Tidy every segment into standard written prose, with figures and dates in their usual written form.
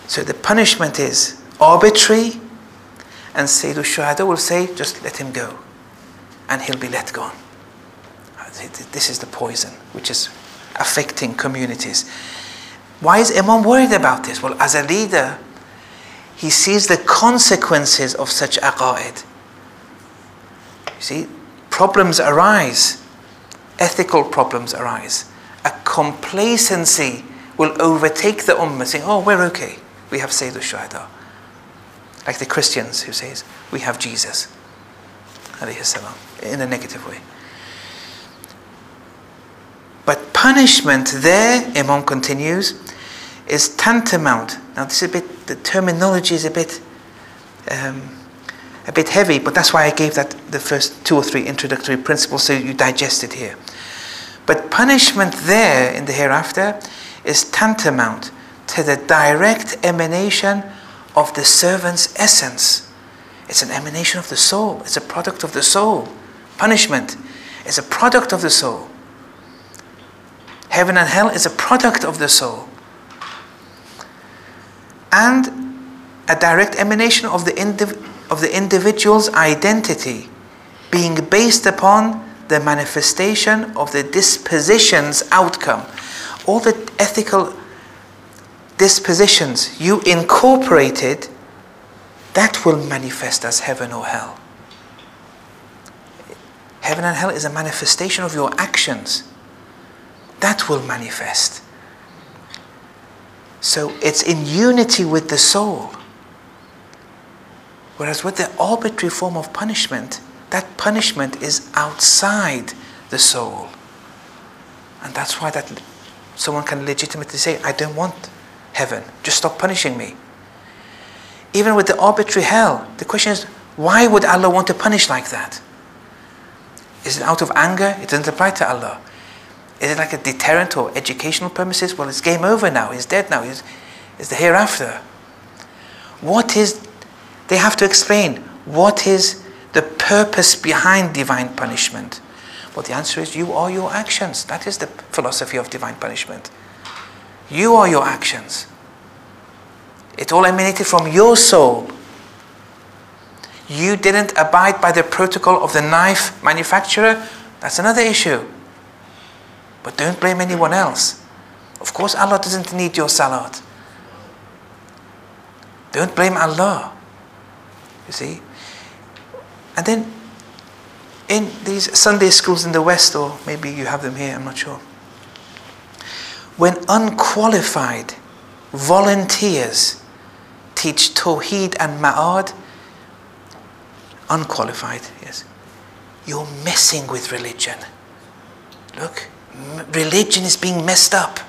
So the punishment is arbitrary, and Sayyidul Shuhada will say, just let him go, and he'll be let go. This is the poison which is affecting communities. Why is Imam worried about this? Well, as a leader, he sees the consequences of such aqa'id. You see, problems arise, ethical problems arise. A complacency will overtake the ummah, saying, oh, we're okay. We have Sayyidul Shuhada. Like the Christians who says, we have Jesus, alayhi salam, in a negative way. But punishment there, Imam continues, is tantamount. Now this is a bit, the terminology is a bit heavy, but that's why I gave that the first 2 or 3 introductory principles so you digest it here. But punishment there in the hereafter is tantamount to the direct emanation of the servant's essence. It's an emanation of the soul. It's a product of the soul. Punishment is a product of the soul. Heaven and hell is a product of the soul. And a direct emanation of the individual's identity, being based upon the manifestation of the disposition's outcome. All the ethical dispositions you incorporated, that will manifest as heaven or hell. Heaven and hell is a manifestation of your actions. That will manifest. So it's in unity with the soul. Whereas with the arbitrary form of punishment, that punishment is outside the soul. And that's why that someone can legitimately say, I don't want heaven, just stop punishing me. Even with the arbitrary hell, the question is, why would Allah want to punish like that? Is it out of anger? It doesn't apply to Allah. Is it like a deterrent or educational purposes? Well, it's game over now, he's dead now, it's the hereafter. What is, they have to explain, what is the purpose behind divine punishment? Well, the answer is, you are your actions. That is the philosophy of divine punishment. You are your actions. It all emanated from your soul. You didn't abide by the protocol of the knife manufacturer. That's another issue. But don't blame anyone else. Of course, Allah doesn't need your salat. Don't blame Allah. You see? And then, in these Sunday schools in the West, or maybe you have them here, I'm not sure. When unqualified volunteers teach Tawheed and Ma'ad, unqualified, yes, you're messing with religion. Look, religion is being messed up.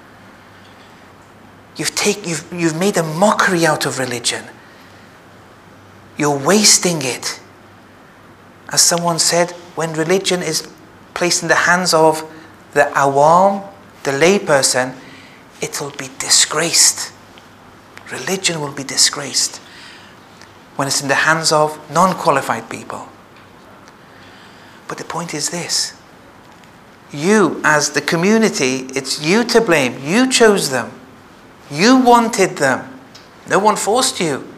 You've made a mockery out of religion. You're wasting it. As someone said, when religion is placed in the hands of the awam, the layperson, it will be disgraced. Religion will be disgraced when it's in the hands of non-qualified people. But the point is this. You, as the community, it's you to blame. You chose them. You wanted them. No one forced you.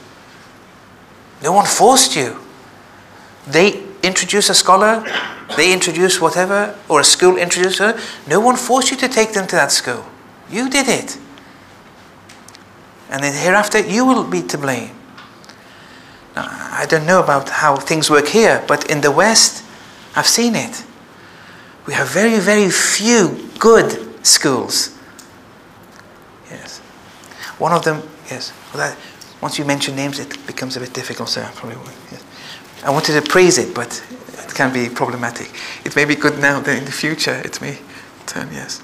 No one forced you. They introduce a scholar, they introduce whatever, or a school introduced her. No one forced you to take them to that school. You did it. And then hereafter, you will be to blame. Now, I don't know about how things work here, but in the West, I've seen it. We have very, very few good schools. Yes. One of them, yes. Well, once you mention names, it becomes a bit difficult, so I probably won't. Yes. I wanted to praise it, but it can be problematic. It may be good now, then in the future it may turn, yes.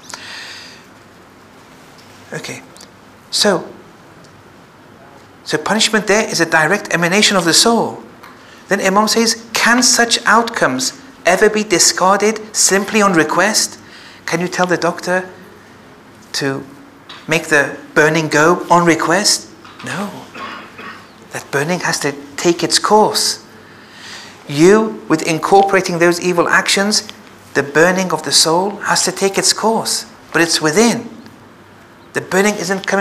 Okay. So punishment there is a direct emanation of the soul. Then Imam says, can such outcomes ever be discarded simply on request? Can you tell the doctor to make the burning go on request? No. That burning has to take its course. You, with incorporating those evil actions, the burning of the soul has to take its course. But it's within. The burning isn't coming